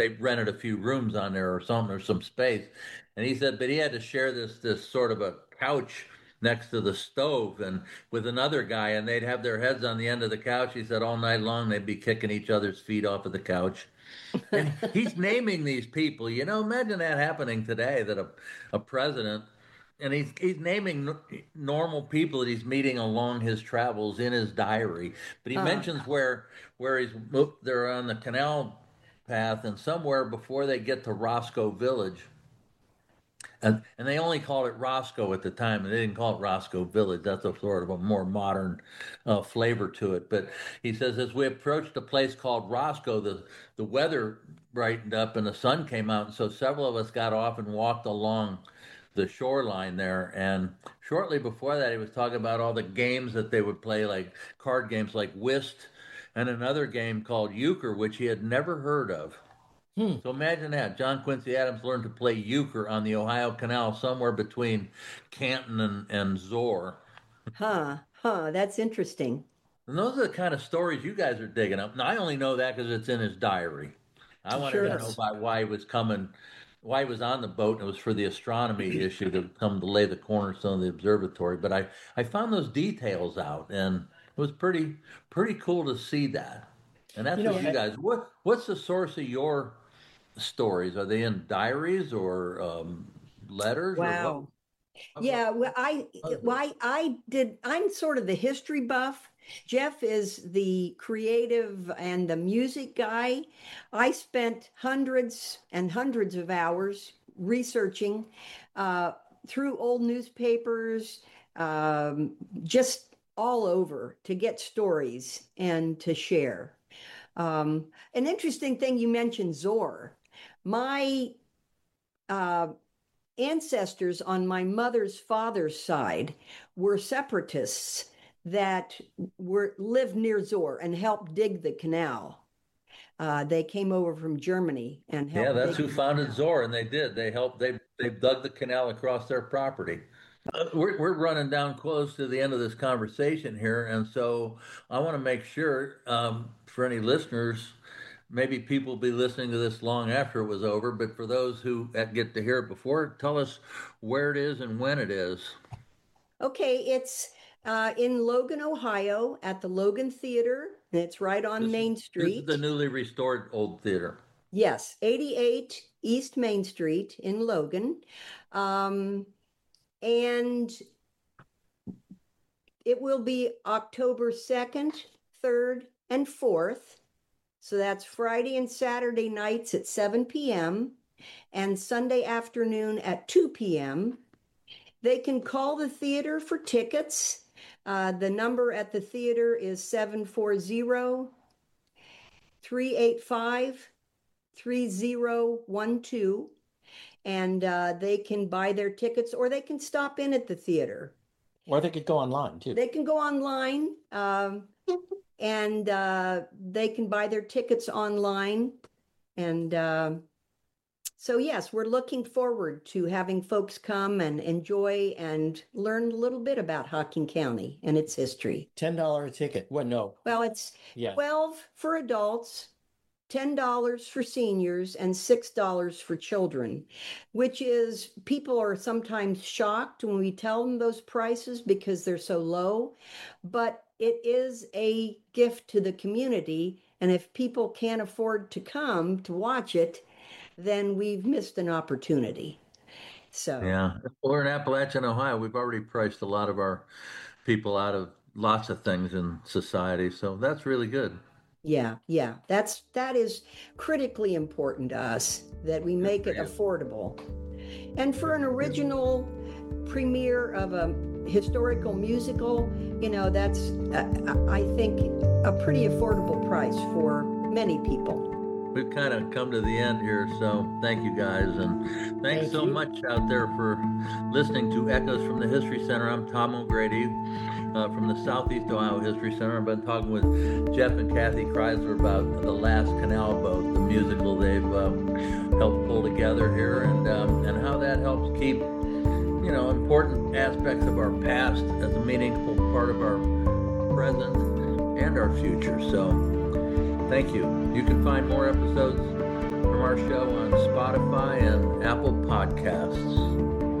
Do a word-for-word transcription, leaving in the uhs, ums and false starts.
they rented a few rooms on there or something or some space, and he said, but he had to share this this sort of a couch next to the stove and with another guy, and they'd have their heads on the end of the couch. He said all night long they'd be kicking each other's feet off of the couch. And he's naming these people. You know, imagine that happening today, that a, a president, and he's he's naming normal people that he's meeting along his travels in his diary. But he Uh, mentions where where he's they're on the canal path, and somewhere before they get to Roscoe Village, and and they only called it Roscoe at the time, and they didn't call it Roscoe Village. That's a sort of a more modern uh, flavor to it. But he says as we approached a place called Roscoe, the the weather brightened up and the sun came out, and so several of us got off and walked along the shoreline there. And shortly before that, he was talking about all the games that they would play, like card games like whist, and another game called euchre, which he had never heard of. hmm. So imagine that. John Quincy Adams learned to play euchre on the Ohio Canal somewhere between Canton and, and Zor. Huh. Huh. That's interesting. And those are the kind of stories you guys are digging up. And I only know that because it's in his diary. I wanted Sure. to know by why he was coming, why he was on the boat, and it was for the astronomy issue to come to lay the cornerstone of the observatory. But I, I found those details out, and it was pretty pretty cool to see that. And that's You know, what you I- guys. What what's the source of your stories? Are they in diaries or um, letters or what? wow. Yeah, well, I, well, I, I did. I'm sort of the history buff. Jeff is the creative and the music guy. I spent hundreds and hundreds of hours researching uh, through old newspapers, um, just all over to get stories and to share. Um, an interesting thing you mentioned, Zor. My uh, ancestors on my mother's father's side were separatists that were lived near Zor and helped dig the canal. Uh, they came over from Germany and Yeah, helped that's dig who the founded canal. Zor, and they did. They helped. They they dug the canal across their property. Uh, we're we're running down close to the end of this conversation here, and so I want to make sure um, for any listeners, maybe people will be listening to this long after it was over, but for those who get to hear it before, tell us where it is and when it is. Okay, it's uh, in Logan, Ohio, at the Logan Theater, and it's right on This is Main this is the Street. newly restored old theater. Yes, eighty-eight East Main Street in Logan. Um, and it will be October second, third, and fourth. So that's Friday and Saturday nights at seven p m and Sunday afternoon at two p m They can call the theater for tickets. Uh, the number at the theater is seven four zero, three eight five, three zero one two. And uh, they can buy their tickets, or they can stop in at the theater. Or they could go online too. They can go online, um, and uh, they can buy their tickets online. And uh, so, yes, we're looking forward to having folks come and enjoy and learn a little bit about Hocking County and its history. ten dollars a ticket. Well, no. Well, it's Yeah. twelve for adults, ten dollars for seniors, and six dollars for children, which is, people are sometimes shocked when we tell them those prices because they're so low, but it is a gift to the community. And if people can't afford to come to watch it, then we've missed an opportunity. So, Yeah, we're in Appalachian, Ohio. We've already priced a lot of our people out of lots of things in society, so that's really good. yeah, yeah, that's that is critically important to us, that we make it affordable. And for an original premiere of a historical musical, you know, that's uh, I think a pretty affordable price for many people. We've kind of come to the end here, so thank you guys, and thanks Thank so you. much out there for listening to Echoes from the History Center. I'm Tom O'Grady uh, from the Southeast Ohio History Center. I've been talking with Jeff and Kathy Kreisler about The Last Canal Boat, the musical they've um, helped pull together here, and um, and how that helps keep, you know, important aspects of our past as a meaningful part of our present and our future. So thank you. You can find more episodes from our our show on Spotify and Apple Podcasts.